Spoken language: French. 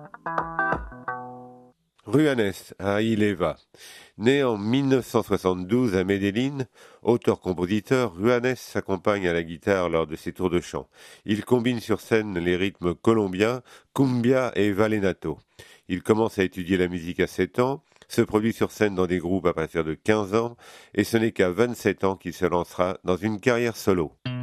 Juanes Aileva. Né en 1972 à Medellín, auteur-compositeur, Juanes s'accompagne à la guitare lors de ses tours de chant. Il combine sur scène les rythmes colombiens, cumbia et vallenato. Il commence à étudier la musique à 7 ans, se produit sur scène dans des groupes à partir de 15 ans, et ce n'est qu'à 27 ans qu'il se lancera dans une carrière solo.